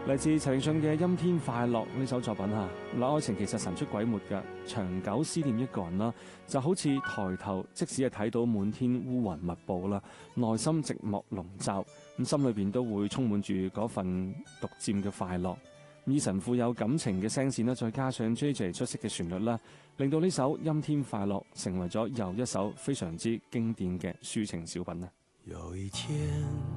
嚟自陳奕迅嘅《陰天快樂》呢首作品啊，嗱，愛情其實神出鬼沒㗎，長久思念一個人啦，就好似抬頭，即使係睇到滿天烏雲密佈啦，內心寂寞籠罩，咁心裏邊都會充滿住嗰份獨佔嘅快樂。以神富有感情嘅聲線啦，再加上 JJ 出色嘅旋律啦，令到呢首《陰天快樂》成為咗又一首非常之經典嘅抒情小品啊。 有一天